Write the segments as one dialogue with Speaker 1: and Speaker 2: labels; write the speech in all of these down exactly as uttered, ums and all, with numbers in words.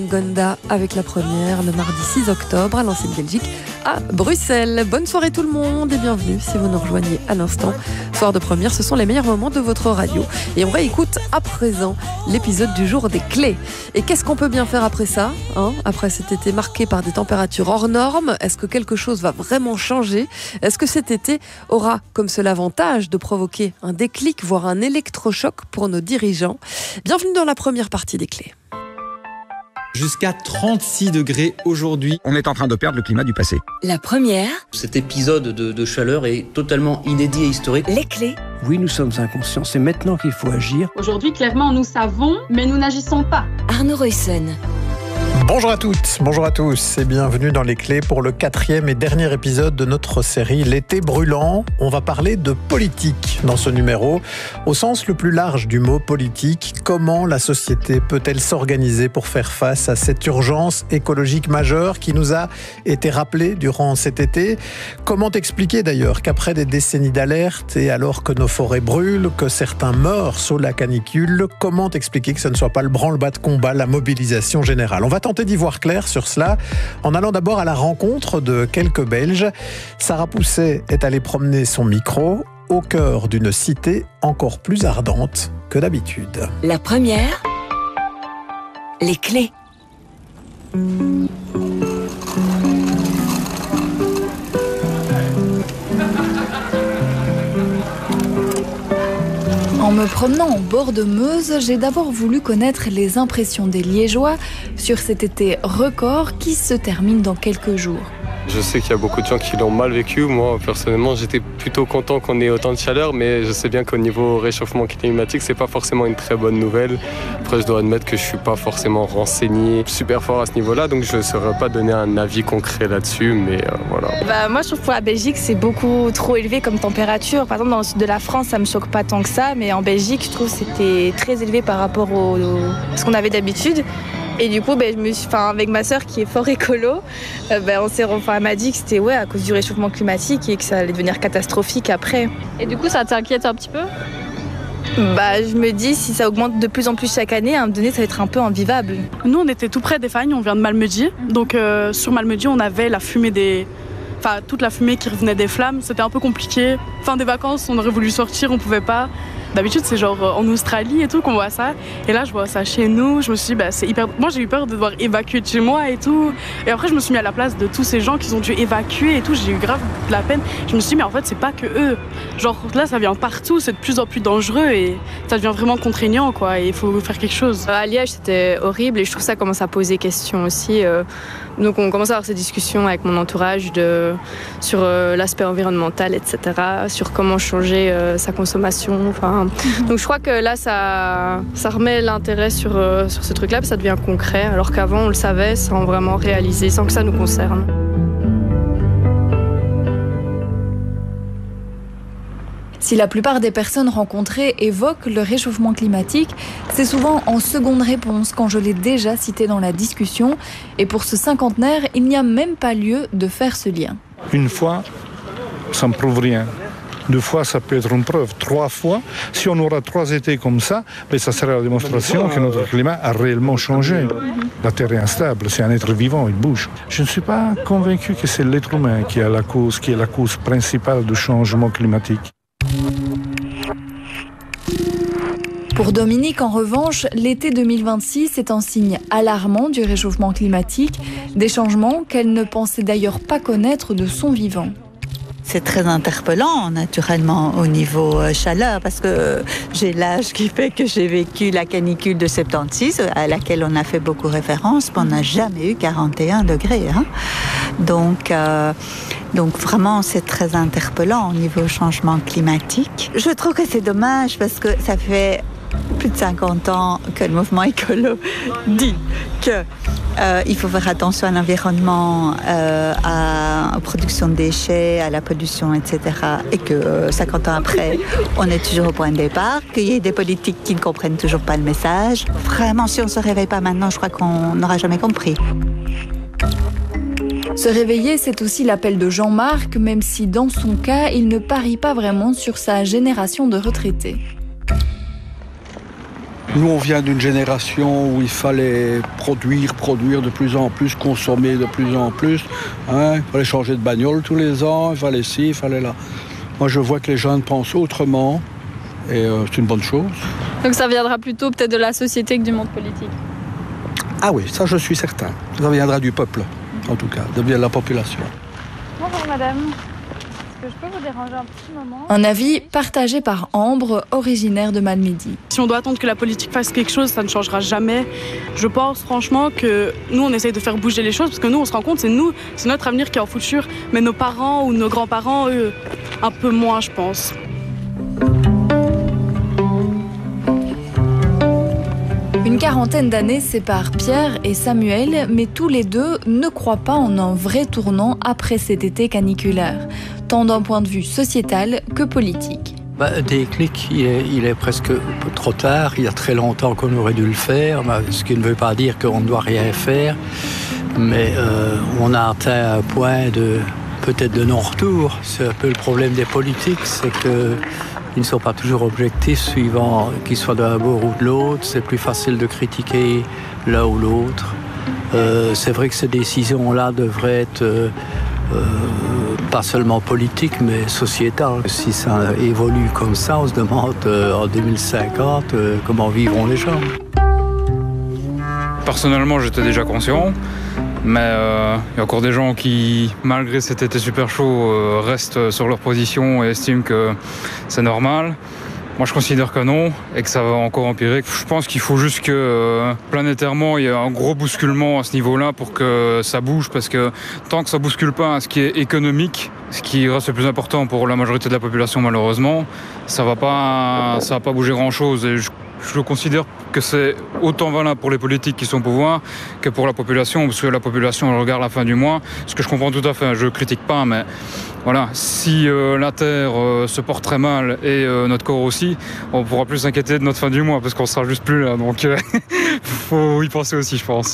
Speaker 1: Gonda avec la première le mardi six octobre à l'ancienne Belgique à Bruxelles. Bonne soirée tout le monde et bienvenue si vous nous rejoignez à l'instant. Soir de première, ce sont les meilleurs moments de votre radio. Et on réécoute à présent l'épisode du jour des clés. Et qu'est-ce qu'on peut bien faire après ça, hein, après cet été marqué par des températures hors normes? Est-ce que quelque chose va vraiment changer? Est-ce que cet été aura comme seul avantage de provoquer un déclic, voire un électrochoc pour nos dirigeants? Bienvenue dans la première partie des clés.
Speaker 2: Jusqu'à trente-six degrés aujourd'hui.
Speaker 3: On est en train de perdre le climat du passé.
Speaker 4: La première.
Speaker 5: Cet épisode de, de chaleur est totalement inédit et historique.
Speaker 4: Les clés.
Speaker 6: Oui, nous sommes inconscients. C'est maintenant qu'il faut agir.
Speaker 7: Aujourd'hui, clairement, nous savons, mais nous n'agissons pas.
Speaker 4: Arnaud Royson.
Speaker 8: Bonjour à toutes, bonjour à tous et bienvenue dans Les Clés pour le quatrième et dernier épisode de notre série L'été brûlant. On va parler de politique dans ce numéro, au sens le plus large du mot politique. Comment la société peut-elle s'organiser pour faire face à cette urgence écologique majeure qui nous a été rappelée durant cet été? Comment expliquer d'ailleurs qu'après des décennies d'alerte et alors que nos forêts brûlent, que certains meurent sous la canicule, comment expliquer que ce ne soit pas le branle-bas de combat, la mobilisation générale? On va tenter d'y voir clair sur cela en allant d'abord à la rencontre de quelques Belges. Sarah Pousset est allée promener son micro au cœur d'une cité encore plus ardente que d'habitude.
Speaker 4: La première, les clés.
Speaker 9: En me promenant en bord de Meuse, j'ai d'abord voulu connaître les impressions des Liégeois sur cet été record qui se termine dans quelques jours.
Speaker 10: Je sais qu'il y a beaucoup de gens qui l'ont mal vécu. Moi, personnellement, j'étais plutôt content qu'on ait autant de chaleur, mais je sais bien qu'au niveau réchauffement climatique, c'est pas forcément une très bonne nouvelle. Après, je dois admettre que je suis pas forcément renseigné super fort à ce niveau-là, donc je ne saurais pas donner un avis concret là-dessus, mais euh, voilà.
Speaker 11: Bah, moi, je trouve que pour la Belgique, c'est beaucoup trop élevé comme température. Par exemple, dans le sud de la France, ça me choque pas tant que ça, mais en Belgique, je trouve que c'était très élevé par rapport au, au ce qu'on avait d'habitude. Et du coup, ben, je me suis, enfin, avec ma sœur qui est fort écolo, euh, ben, on s'est, enfin, elle m'a dit que c'était ouais, à cause du réchauffement climatique et que ça allait devenir catastrophique après.
Speaker 7: Et du coup, ça t'inquiète un petit peu?
Speaker 11: Bah, je me dis, si ça augmente de plus en plus chaque année, à un moment donné, ça va être un peu invivable.
Speaker 12: Nous, on était tout près des Fagnes, on vient de Malmedy. Donc, euh, sur Malmedy, on avait la fumée des... Enfin, toute la fumée qui revenait des flammes. C'était un peu compliqué. Fin des vacances, on aurait voulu sortir, on pouvait pas. D'habitude, c'est genre en Australie et tout qu'on voit ça. Et là, je vois ça chez nous. Je me suis dit, bah, c'est hyper... Moi, j'ai eu peur de devoir évacuer de chez moi et tout. Et après, je me suis mis à la place de tous ces gens qui ont dû évacuer et tout. J'ai eu grave de la peine. Je me suis dit, mais en fait, c'est pas que eux. Genre, là, ça vient partout. C'est de plus en plus dangereux et ça devient vraiment contraignant, quoi. Et il faut faire quelque chose.
Speaker 13: À Liège, c'était horrible et je trouve que ça commence à poser question aussi. Donc, on commence à avoir ces discussions avec mon entourage de... sur euh, l'aspect environnemental, et cetera. Sur comment changer euh, sa consommation. Enfin, donc je crois que là, ça, ça remet l'intérêt sur, euh, sur ce truc-là, ça devient concret, alors qu'avant, on le savait sans vraiment réaliser, sans que ça nous concerne.
Speaker 9: Si la plupart des personnes rencontrées évoquent le réchauffement climatique, c'est souvent en seconde réponse quand je l'ai déjà cité dans la discussion. Et pour ce cinquantenaire, il n'y a même pas lieu de faire ce lien.
Speaker 14: Une fois, ça ne prouve rien. Deux fois, ça peut être une preuve. Trois fois, si on aura trois étés comme ça, ben ça sera la démonstration que notre climat a réellement changé. La Terre est instable, c'est un être vivant, il bouge. Je ne suis pas convaincu que c'est l'être humain qui, a la cause, qui est la cause principale du changement climatique.
Speaker 9: Pour Dominique, en revanche, l'été deux mille vingt-six est un signe alarmant du réchauffement climatique, des changements qu'elle ne pensait d'ailleurs pas connaître de son vivant.
Speaker 15: C'est très interpellant, naturellement, au niveau chaleur, parce que j'ai l'âge qui fait que j'ai vécu la canicule de soixante-seize, à laquelle on a fait beaucoup référence, mais on n'a jamais eu quarante et un degrés. Hein. Donc, euh, donc, vraiment, c'est très interpellant au niveau changement climatique. Je trouve que c'est dommage, parce que ça fait plus de cinquante ans que le mouvement écolo dit que Euh, il faut faire attention à l'environnement, euh, à la production de déchets, à la pollution, et cetera. Et que euh, cinquante ans après, on est toujours au point de départ, qu'il y ait des politiques qui ne comprennent toujours pas le message. Vraiment, si on ne se réveille pas maintenant, je crois qu'on n'aura jamais compris.
Speaker 9: Se réveiller, c'est aussi l'appel de Jean-Marc, même si dans son cas, il ne parie pas vraiment sur sa génération de retraités.
Speaker 3: Nous, on vient d'une génération où il fallait produire, produire de plus en plus, consommer de plus en plus. Hein. Il fallait changer de bagnole tous les ans, il fallait ci, il fallait là. Moi, je vois que les jeunes pensent autrement et euh, c'est une bonne chose.
Speaker 7: Donc ça viendra plutôt peut-être de la société que du monde politique.
Speaker 3: Ah oui, ça je suis certain. Ça viendra du peuple, en tout cas, de la population.
Speaker 7: Bonjour madame. Est-ce que je peux vous déranger un petit moment ?
Speaker 9: Un avis partagé par Ambre, originaire de Malmedy.
Speaker 12: Si on doit attendre que la politique fasse quelque chose, ça ne changera jamais. Je pense franchement que nous, on essaye de faire bouger les choses parce que nous, on se rend compte, c'est nous, c'est notre avenir qui est en futur. Mais nos parents ou nos grands-parents, eux, un peu moins, je pense.
Speaker 9: Une quarantaine d'années séparent Pierre et Samuel, mais tous les deux ne croient pas en un vrai tournant après cet été caniculaire, tant d'un point de vue sociétal que politique.
Speaker 6: Bah, déclic, il est, il est presque trop tard, il y a très longtemps qu'on aurait dû le faire, ce qui ne veut pas dire qu'on ne doit rien faire, mais euh, on a atteint un point de peut-être de non-retour. C'est un peu le problème des politiques, c'est que ils ne sont pas toujours objectifs suivant qu'ils soient d'un bord ou de l'autre. C'est plus facile de critiquer l'un ou l'autre. Euh, c'est vrai que ces décisions-là devraient être euh, euh, pas seulement politiques, mais sociétales. Si ça évolue comme ça, on se demande euh, en deux mille cinquante euh, comment vivront les gens.
Speaker 16: Personnellement, j'étais déjà conscient. Mais il euh, y a encore des gens qui, malgré cet été super chaud, euh, restent sur leur position et estiment que c'est normal. Moi, je considère que non et que ça va encore empirer. Je pense qu'il faut juste que, euh, planétairement, il y ait un gros bousculement à ce niveau-là pour que ça bouge. Parce que tant que ça ne bouscule pas à ce qui est économique, ce qui reste le plus important pour la majorité de la population, malheureusement, ça ne va pas, ça va pas bouger grand-chose. Et je, Je considère que c'est autant valable pour les politiques qui sont au pouvoir que pour la population, parce que la population elle regarde la fin du mois, ce que je comprends tout à fait, je ne critique pas, mais voilà, si euh, la Terre euh, se porte très mal et euh, notre corps aussi, on pourra plus s'inquiéter de notre fin du mois, parce qu'on ne sera juste plus là, donc il euh, faut y penser aussi, je pense.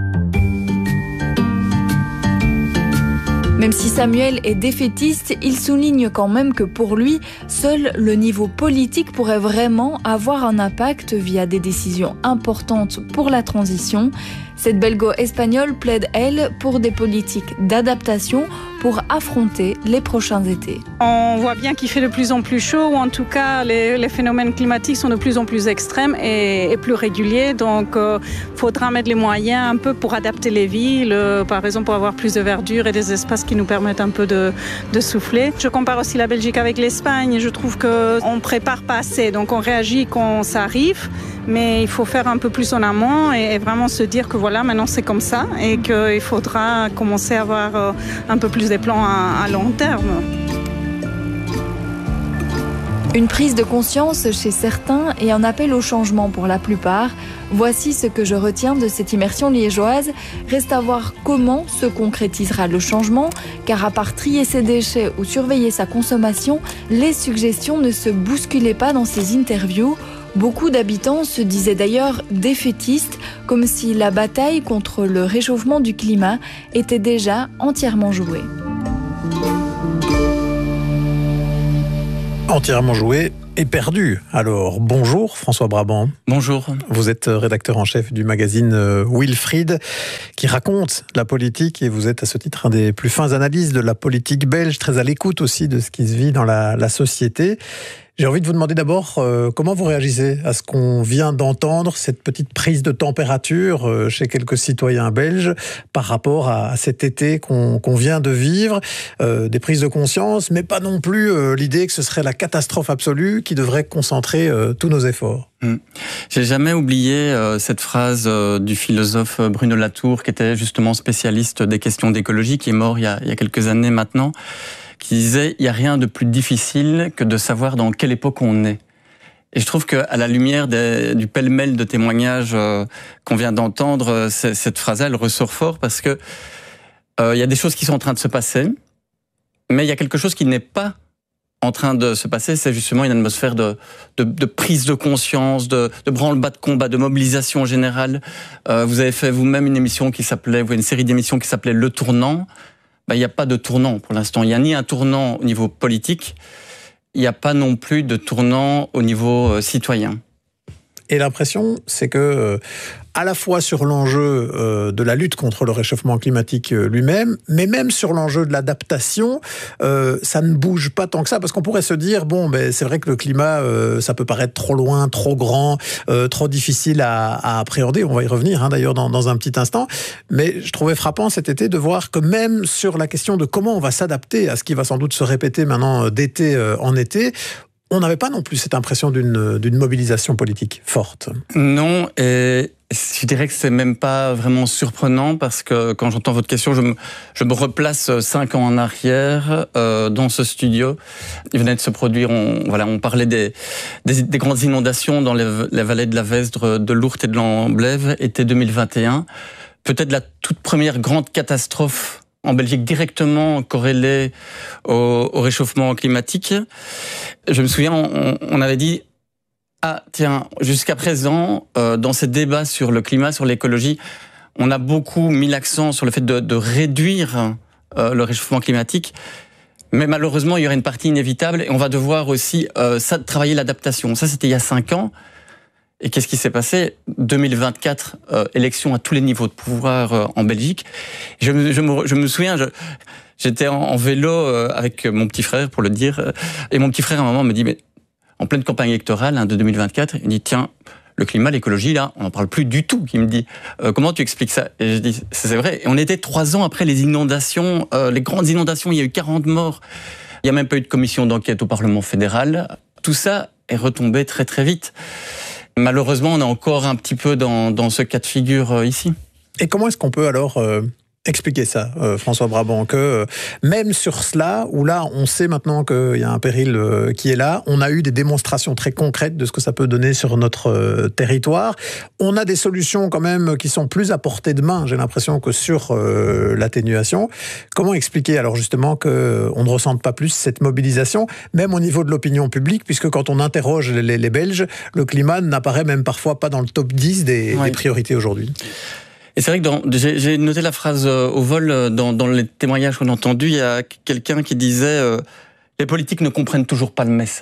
Speaker 9: Même si Samuel est défaitiste, il souligne quand même que pour lui, seul le niveau politique pourrait vraiment avoir un impact via des décisions importantes pour la transition. Cette belgo-espagnole plaide, elle, pour des politiques d'adaptation pour affronter les prochains étés.
Speaker 17: On voit bien qu'il fait de plus en plus chaud, ou en tout cas les, les phénomènes climatiques sont de plus en plus extrêmes et, et plus réguliers. Donc il euh, faudra mettre les moyens un peu pour adapter les villes, euh, par exemple pour avoir plus de verdure et des espaces qui nous permettent un peu de, de souffler. Je compare aussi la Belgique avec l'Espagne. Je trouve qu'on ne prépare pas assez, donc on réagit quand ça arrive. Mais il faut faire un peu plus en amont et, et vraiment se dire que voilà, maintenant c'est comme ça et qu'il faudra commencer à avoir euh, un peu plus des plans à, à long terme.
Speaker 9: Une prise de conscience chez certains et un appel au changement pour la plupart. Voici ce que je retiens de cette immersion liégeoise. Reste à voir comment se concrétisera le changement, car à part trier ses déchets ou surveiller sa consommation, les suggestions ne se bousculaient pas dans ces interviews. Beaucoup d'habitants se disaient d'ailleurs défaitistes, comme si la bataille contre le réchauffement du climat était déjà entièrement jouée.
Speaker 8: Entièrement jouée et perdue. Alors, bonjour François Brabant.
Speaker 5: Bonjour.
Speaker 8: Vous êtes rédacteur en chef du magazine Wilfried, qui raconte la politique, et vous êtes à ce titre un des plus fins analystes de la politique belge, très à l'écoute aussi de ce qui se vit dans la, la société. J'ai envie de vous demander d'abord euh, comment vous réagissez à ce qu'on vient d'entendre, cette petite prise de température euh, chez quelques citoyens belges par rapport à, à cet été qu'on, qu'on vient de vivre, euh, des prises de conscience, mais pas non plus euh, l'idée que ce serait la catastrophe absolue qui devrait concentrer euh, tous nos efforts.
Speaker 18: Mmh. J'ai jamais oublié euh, cette phrase euh, du philosophe Bruno Latour, qui était justement spécialiste des questions d'écologie, qui est mort il y a, il y a quelques années maintenant, qui disait « il n'y a rien de plus difficile que de savoir dans quelle époque on est ». Et je trouve qu'à la lumière des, du pêle-mêle de témoignages euh, qu'on vient d'entendre, cette phrase-là, elle ressort fort parce que euh, il y a des choses qui sont en train de se passer, mais il y a quelque chose qui n'est pas en train de se passer, c'est justement une atmosphère de, de, de prise de conscience, de, de branle-bas de combat, de mobilisation générale. Euh, vous avez fait vous-même une émission qui s'appelait, vous avez une série d'émissions qui s'appelait Le Tournant. Ben, il n'y a pas de tournant pour l'instant. Il n'y a ni un tournant au niveau politique, il n'y a pas non plus de tournant au niveau euh, citoyen.
Speaker 8: Et l'impression, c'est que, euh, à la fois sur l'enjeu euh, de la lutte contre le réchauffement climatique euh, lui-même, mais même sur l'enjeu de l'adaptation, euh, ça ne bouge pas tant que ça, parce qu'on pourrait se dire, bon, ben, c'est vrai que le climat, euh, ça peut paraître trop loin, trop grand, euh, trop difficile à, à appréhender. On va y revenir, hein, d'ailleurs, dans, dans un petit instant. Mais je trouvais frappant cet été de voir que même sur la question de comment on va s'adapter à ce qui va sans doute se répéter maintenant d'été euh, en été, on n'avait pas non plus cette impression d'une, d'une mobilisation politique forte.
Speaker 18: Non, et je dirais que c'est même pas vraiment surprenant parce que quand j'entends votre question, je me, je me replace cinq ans en arrière euh, dans ce studio. Il venait de se produire, on, voilà, on parlait des, des, des grandes inondations dans les, les vallées de la Vesdre, de l'Ourthe et de l'Amblève, été deux mille vingt et un. Peut-être la toute première grande catastrophe en Belgique directement corrélée au, au réchauffement climatique. Je me souviens, on, on avait dit ah tiens, jusqu'à présent, euh, dans ces débats sur le climat, sur l'écologie, on a beaucoup mis l'accent sur le fait de, de réduire euh, le réchauffement climatique, mais malheureusement, il y aura une partie inévitable et on va devoir aussi euh, ça, travailler l'adaptation. Ça, c'était il y a cinq ans. Et qu'est-ce qui s'est passé ? deux mille vingt-quatre, euh, élection à tous les niveaux de pouvoir euh, en Belgique. Je me, je me, je me souviens, je, j'étais en, en vélo euh, avec mon petit frère, pour le dire, euh, et mon petit frère à un moment me dit, mais en pleine campagne électorale hein, de deux mille vingt-quatre, il me dit, tiens, le climat, l'écologie, là, on n'en parle plus du tout. Il me dit, euh, comment tu expliques ça ? Et je dis, c'est vrai. Et on était trois ans après les inondations, euh, les grandes inondations, il y a eu quarante morts. Il n'y a même pas eu de commission d'enquête au Parlement fédéral. Tout ça est retombé très très vite. Malheureusement, on est encore un petit peu dans, dans ce cas de figure euh, ici.
Speaker 8: Et comment est-ce qu'on peut alors euh, expliquer ça, euh, François Brabant, que euh, même sur cela, où là, on sait maintenant qu'il y a un péril euh, qui est là, on a eu des démonstrations très concrètes de ce que ça peut donner sur notre euh, territoire. On a des solutions quand même qui sont plus à portée de main, j'ai l'impression, que sur euh, l'atténuation. Comment expliquer alors justement qu'on ne ressente pas plus cette mobilisation, même au niveau de l'opinion publique, puisque quand on interroge les, les Belges, le climat n'apparaît même parfois pas dans le top dix des, ouais. des priorités aujourd'hui.
Speaker 18: Et c'est vrai que dans, j'ai, j'ai noté la phrase euh, au vol, euh, dans, dans les témoignages qu'on a entendus, il y a quelqu'un qui disait euh, « Les politiques ne comprennent toujours pas le message ».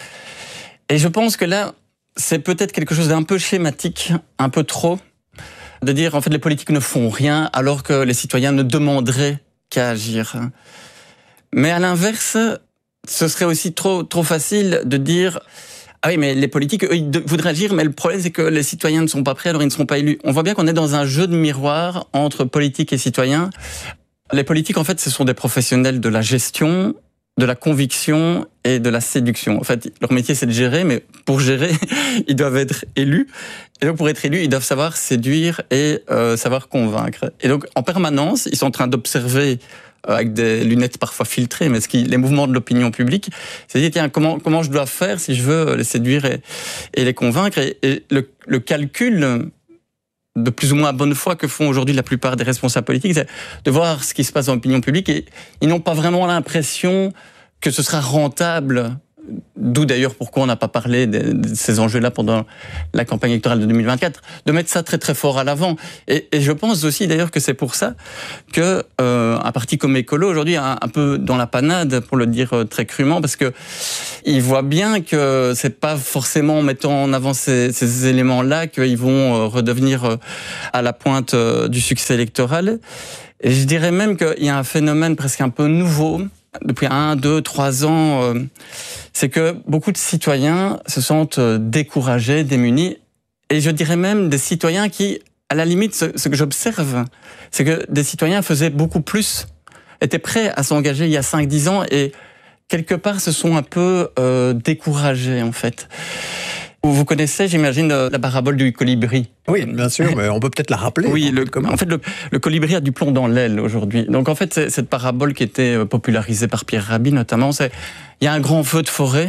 Speaker 18: Et je pense que là, c'est peut-être quelque chose d'un peu schématique, un peu trop, de dire en fait les politiques ne font rien alors que les citoyens ne demanderaient qu'à agir. Mais à l'inverse, ce serait aussi trop, trop facile de dire... Ah oui, mais les politiques, eux, ils voudraient agir, mais le problème, c'est que les citoyens ne sont pas prêts, alors ils ne seront pas élus. On voit bien qu'on est dans un jeu de miroir entre politique et citoyens. Les politiques, en fait, ce sont des professionnels de la gestion, de la conviction et de la séduction. En fait, leur métier, c'est de gérer, mais pour gérer, ils doivent être élus. Et donc, pour être élus, ils doivent savoir séduire et euh, savoir convaincre. Et donc, en permanence, ils sont en train d'observer avec des lunettes parfois filtrées, mais ce qui, les mouvements de l'opinion publique, c'est dire, tiens, comment, comment je dois faire si je veux les séduire et, et les convaincre. Et, et le, le calcul de plus ou moins à bonne foi que font aujourd'hui la plupart des responsables politiques, c'est de voir ce qui se passe dans l'opinion publique, et ils n'ont pas vraiment l'impression que ce sera rentable. D'où d'ailleurs pourquoi on n'a pas parlé de, de ces enjeux-là pendant la campagne électorale de deux mille vingt-quatre, de mettre ça très très fort à l'avant. Et, et je pense aussi d'ailleurs que c'est pour ça que euh, un parti comme Écolo aujourd'hui est un, un peu dans la panade, pour le dire très crûment, parce que ils voient bien que c'est pas forcément en mettant en avant ces, ces éléments-là qu'ils vont redevenir à la pointe du succès électoral. Et je dirais même qu'il y a un phénomène presque un peu nouveau depuis un, deux, trois ans, euh, c'est que beaucoup de citoyens se sentent découragés, démunis, et je dirais même des citoyens qui, à la limite, ce, ce que j'observe, c'est que des citoyens faisaient beaucoup plus, étaient prêts à s'engager il y a cinq dix ans, et quelque part se sont un peu euh, découragés, en fait. Vous connaissez, j'imagine, la parabole du colibri.
Speaker 8: Oui, bien sûr, mais on peut peut-être la rappeler.
Speaker 18: Oui, le, en fait, le, le colibri a du plomb dans l'aile aujourd'hui. Donc, en fait, c'est, cette parabole qui était popularisée par Pierre Rabhi, notamment, c'est il y a un grand feu de forêt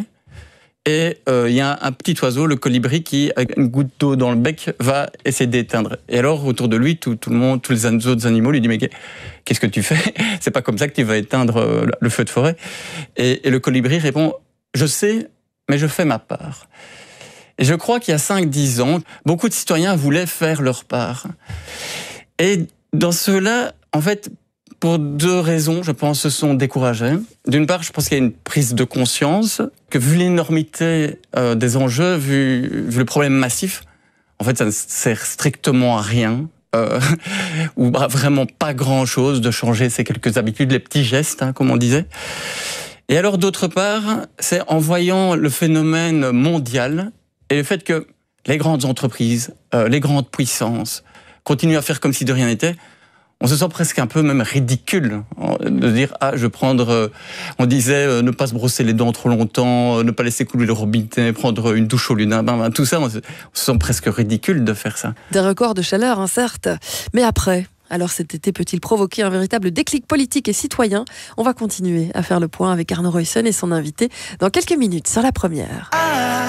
Speaker 18: et euh, il y a un petit oiseau, le colibri, qui, avec une goutte d'eau dans le bec, va essayer d'éteindre. Et alors, autour de lui, tout, tout le monde, tous les autres animaux lui disent, mais qu'est-ce que tu fais ? C'est pas comme ça que tu vas éteindre le feu de forêt. Et, et le colibri répond, je sais, mais je fais ma part. Et je crois qu'il y a cinq dix ans, beaucoup de citoyens voulaient faire leur part. Et dans ceux-là, en fait, pour deux raisons, je pense, se sont découragés. D'une part, je pense qu'il y a une prise de conscience que vu l'énormité euh, des enjeux, vu, vu le problème massif, en fait, ça ne sert strictement à rien. Euh, ou bah, vraiment pas grand-chose de changer ces quelques habitudes, les petits gestes, hein, comme on disait. Et alors, d'autre part, c'est en voyant le phénomène mondial et le fait que les grandes entreprises, euh, les grandes puissances continuent à faire comme si de rien n'était, on se sent presque un peu même ridicule de dire « Ah, je vais prendre… Euh, » on disait euh, « Ne pas se brosser les dents trop longtemps, euh, ne pas laisser couler le robinet, prendre une douche au lieu d'un bain. » Tout ça, on se, on se sent presque ridicule de faire ça.
Speaker 1: Des records de chaleur, hein, certes. Mais après, alors cet été peut-il provoquer un véritable déclic politique et citoyen ? On va continuer à faire le point avec Arno Royson et son invité dans quelques minutes sur La Première.